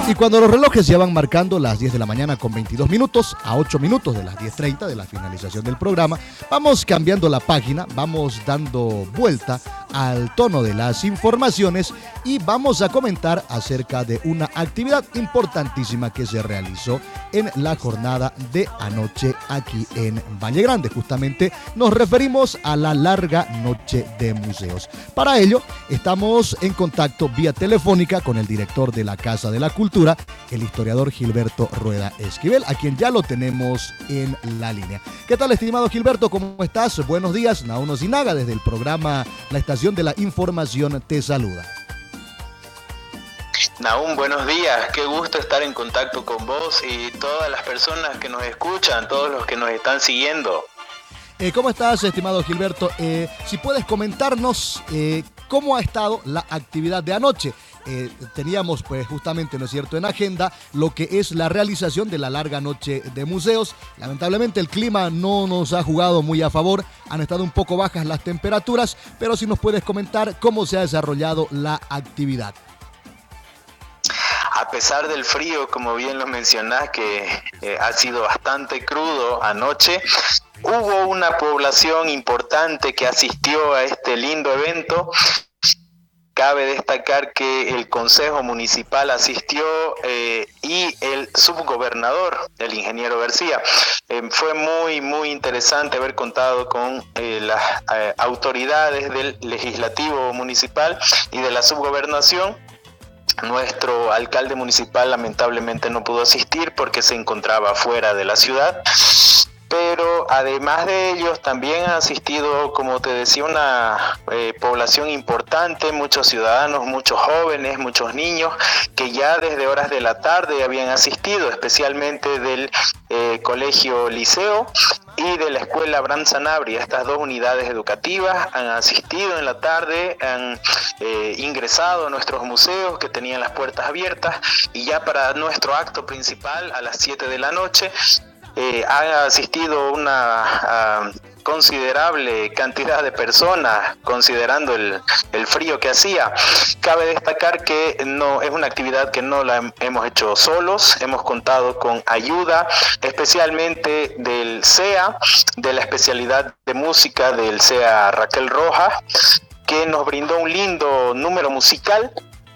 Y cuando los relojes ya van marcando las 10 de la mañana con 22 minutos, a 8 minutos de las 10:30 de la finalización del programa, vamos cambiando la página, vamos dando vuelta al tono de las informaciones y vamos a comentar acerca de una actividad importantísima que se realizó en la jornada de anoche aquí en Valle Grande. Justamente nos referimos a la larga noche de museos. Para ello, estamos en contacto vía telefónica con el director de la Casa de la Cultura, el historiador Gilberto Rueda Esquivel, a quien ya lo tenemos en la línea. ¿Qué tal, estimado Gilberto? ¿Cómo estás? Buenos días. Nauno Zinaga, desde el programa La Estación de la Información, te saluda. Nahum, buenos días. Qué gusto estar en contacto con vos y todas las personas que nos escuchan, todos los que nos están siguiendo. ¿Cómo estás, estimado Gilberto? Si puedes comentarnos cómo ha estado la actividad de anoche. Teníamos pues justamente, ¿no es cierto?, en agenda lo que es la realización de la larga noche de museos. Lamentablemente el clima no nos ha jugado muy a favor, han estado un poco bajas las temperaturas, pero si nos puedes comentar cómo se ha desarrollado la actividad. A pesar del frío, como bien lo mencionás, que ha sido bastante crudo anoche, hubo una población importante que asistió a este lindo evento. Cabe destacar que el Consejo Municipal asistió y el subgobernador, el ingeniero García. Fue muy interesante haber contado con las autoridades del Legislativo Municipal y de la subgobernación. Nuestro alcalde municipal lamentablemente no pudo asistir porque se encontraba fuera de la ciudad. Pero además de ellos también ha asistido, como te decía, una población importante, muchos ciudadanos, muchos jóvenes, muchos niños que ya desde horas de la tarde habían asistido, especialmente del colegio Liceo y de la escuela Abraham Sanabria. Estas dos unidades educativas han asistido en la tarde, han ingresado a nuestros museos que tenían las puertas abiertas, y ya para nuestro acto principal a las 7 de la noche ha asistido una considerable cantidad de personas, considerando el frío que hacía. Cabe destacar que no es una actividad que no la hemos hecho solos, hemos contado con ayuda, especialmente del CEA, de la especialidad de música del CEA Raquel Rojas, que nos brindó un lindo número musical.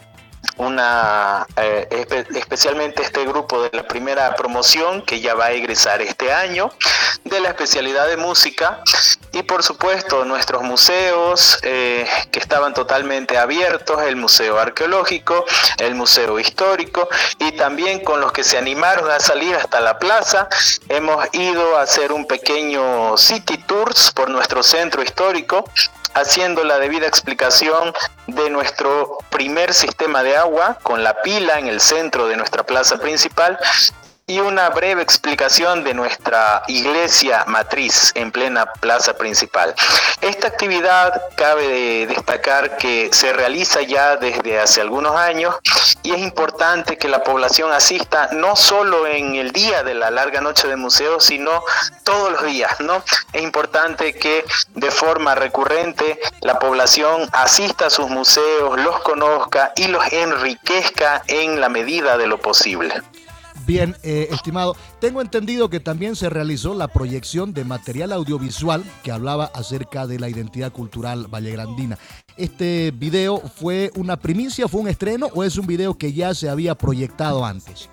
Especialmente este grupo de la primera promoción que ya va a egresar este año de la especialidad de música, y por supuesto nuestros museos que estaban totalmente abiertos, el Museo Arqueológico, el Museo Histórico, y también con los que se animaron a salir hasta la plaza. Hemos ido a hacer un pequeño city tours por nuestro centro histórico, haciendo la debida explicación de nuestro primer sistema de agua con la pila en el centro de nuestra plaza principal, y una breve explicación de nuestra iglesia matriz en plena plaza principal. Esta actividad cabe destacar que se realiza ya desde hace algunos años, y es importante que la población asista no solo en el día de la larga noche de museos, sino todos los días, ¿no? Es importante que de forma recurrente la población asista a sus museos, los conozca y los enriquezca en la medida de lo posible. Bien, estimado, tengo entendido que también se realizó la proyección de material audiovisual que hablaba acerca de la identidad cultural vallegrandina. ¿Este video fue una primicia, fue un estreno, o es un video que ya se había proyectado antes?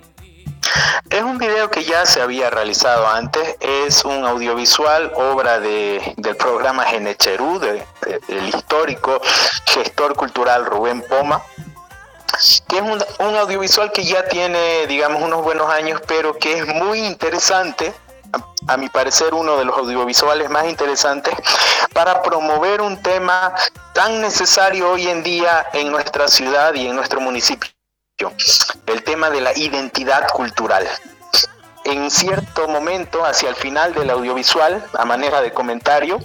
Es un video que ya se había realizado antes, es un audiovisual, obra del programa Genecherú, del histórico gestor cultural Rubén Poma, que es un audiovisual que ya tiene, digamos, unos buenos años, pero que es muy interesante, a mi parecer uno de los audiovisuales más interesantes para promover un tema tan necesario hoy en día en nuestra ciudad y en nuestro municipio, el tema de la identidad cultural. En cierto momento, hacia el final del audiovisual, a manera de comentario,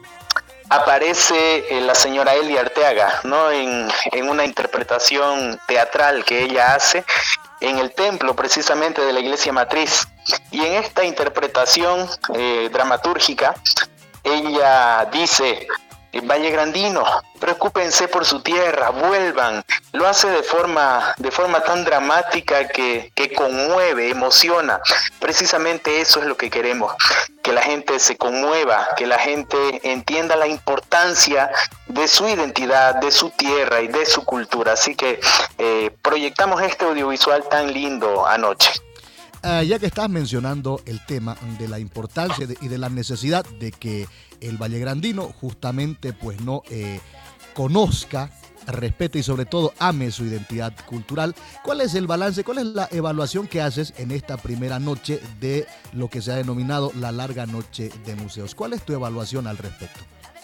aparece la señora Elia Arteaga, ¿no? En una interpretación teatral que ella hace en el templo precisamente de la iglesia matriz. Y en esta interpretación dramatúrgica, ella dice: vallegrandinos, preocúpense por su tierra, vuelvan. Lo hace de forma tan dramática que conmueve, emociona. Precisamente eso es lo que queremos, que la gente se conmueva, que la gente entienda la importancia de su identidad, de su tierra y de su cultura. Así que proyectamos este audiovisual tan lindo anoche. Ya que estás mencionando el tema de la importancia y de la necesidad de que el vallegrandino justamente pues no conozca, respete y sobre todo ame su identidad cultural, ¿cuál es el balance, cuál es la evaluación que haces en esta primera noche de lo que se ha denominado la larga noche de museos? ¿Cuál es tu evaluación al respecto?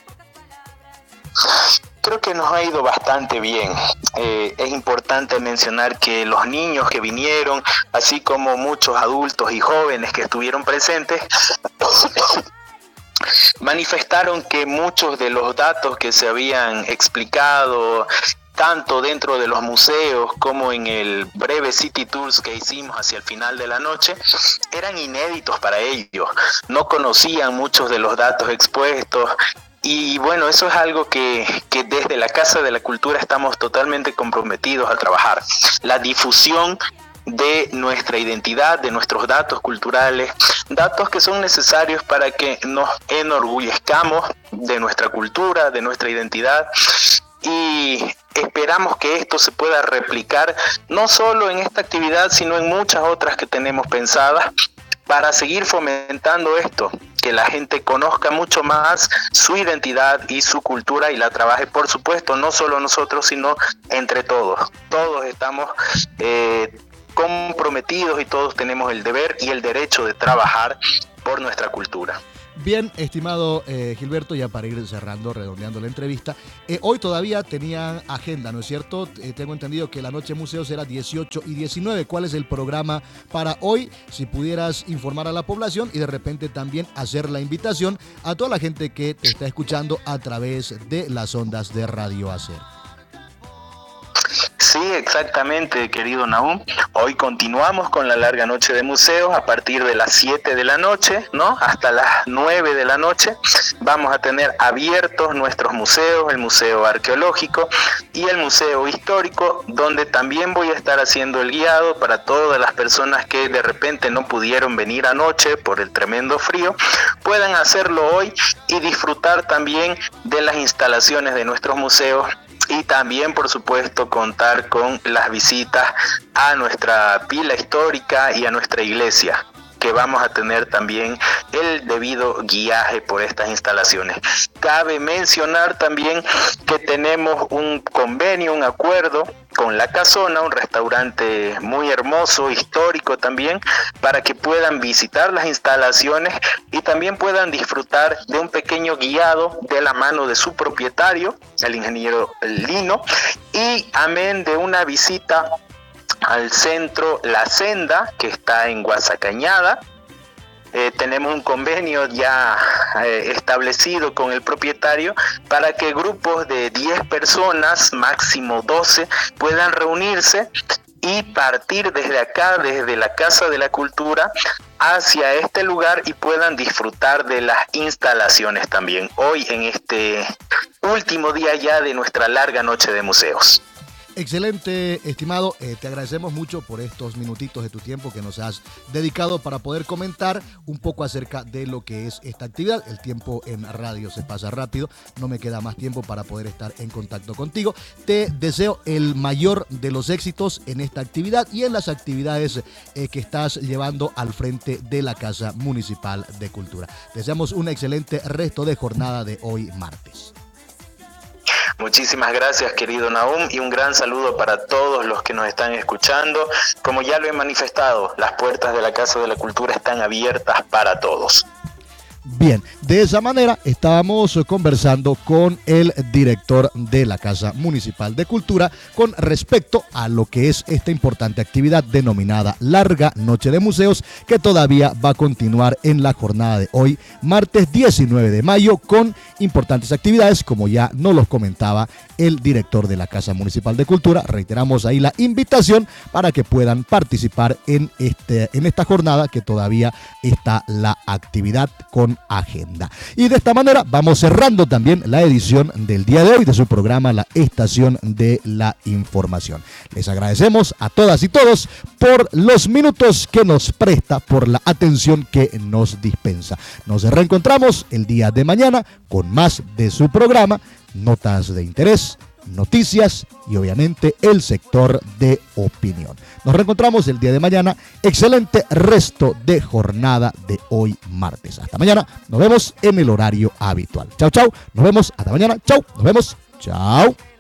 Creo que nos ha ido bastante bien. Es importante mencionar que los niños que vinieron, así como muchos adultos y jóvenes que estuvieron presentes, manifestaron que muchos de los datos que se habían explicado, tanto dentro de los museos como en el breve City Tours que hicimos hacia el final de la noche, eran inéditos para ellos. No conocían muchos de los datos expuestos. Y bueno, eso es algo que desde la Casa de la Cultura estamos totalmente comprometidos a trabajar. La difusión de nuestra identidad, de nuestros datos culturales, datos que son necesarios para que nos enorgullezcamos de nuestra cultura, de nuestra identidad, y esperamos que esto se pueda replicar no solo en esta actividad, sino en muchas otras que tenemos pensadas, para seguir fomentando esto, que la gente conozca mucho más su identidad y su cultura y la trabaje, por supuesto, no solo nosotros, sino entre todos. Todos estamos comprometidos y todos tenemos el deber y el derecho de trabajar por nuestra cultura. Bien, estimado Gilberto, ya para ir cerrando, redondeando la entrevista, hoy todavía tenían agenda, ¿no es cierto? Tengo entendido que la Noche de Museos era 18 y 19. ¿Cuál es el programa para hoy? Si pudieras informar a la población y de repente también hacer la invitación a toda la gente que te está escuchando a través de las ondas de Radio Hacer. Sí, exactamente, querido Nahum. Hoy continuamos con la larga noche de museos a partir de las 7 de la noche, ¿no? Hasta las 9 de la noche. Vamos a tener abiertos nuestros museos, el Museo Arqueológico y el Museo Histórico, donde también voy a estar haciendo el guiado para todas las personas que de repente no pudieron venir anoche por el tremendo frío, puedan hacerlo hoy y disfrutar también de las instalaciones de nuestros museos. Y también, por supuesto, contar con las visitas a nuestra pila histórica y a nuestra iglesia, que vamos a tener también el debido guiaje por estas instalaciones. Cabe mencionar también que tenemos un convenio, un acuerdo con La Casona, un restaurante muy hermoso, histórico también, para que puedan visitar las instalaciones y también puedan disfrutar de un pequeño guiado de la mano de su propietario, el ingeniero Lino, y amén de una visita al centro La Senda, que está en Guasacañada. Tenemos un convenio ya establecido con el propietario para que grupos de 10 personas, máximo 12, puedan reunirse y partir desde acá, desde la Casa de la Cultura, hacia este lugar y puedan disfrutar de las instalaciones también, hoy en este último día ya de nuestra larga noche de museos. Excelente, estimado. Te agradecemos mucho por estos minutitos de tu tiempo que nos has dedicado para poder comentar un poco acerca de lo que es esta actividad. El tiempo en radio se pasa rápido. No me queda más tiempo para poder estar en contacto contigo. Te deseo el mayor de los éxitos en esta actividad y en las actividades que estás llevando al frente de la Casa Municipal de Cultura. Deseamos un excelente resto de jornada de hoy martes. Muchísimas gracias, querido Nahum, y un gran saludo para todos los que nos están escuchando. Como ya lo he manifestado, las puertas de la Casa de la Cultura están abiertas para todos. Bien, de esa manera estábamos conversando con el director de la Casa Municipal de Cultura con respecto a lo que es esta importante actividad denominada Larga Noche de Museos, que todavía va a continuar en la jornada de hoy, martes 19 de mayo, con importantes actividades, como ya nos los comentaba el director de la Casa Municipal de Cultura. Reiteramos ahí la invitación para que puedan participar en esta jornada, que todavía está la actividad con en agenda. Y de esta manera vamos cerrando también la edición del día de hoy de su programa La Estación de la Información. Les agradecemos a todas y todos por los minutos que nos presta, por la atención que nos dispensa. Nos reencontramos el día de mañana con más de su programa, Notas de Interés, noticias y obviamente el sector de opinión. Nos reencontramos el día de mañana. Excelente resto de jornada de hoy martes. Hasta mañana. Nos vemos en el horario habitual. Chau, chau. Nos vemos hasta mañana. Chau. Nos vemos. Chau.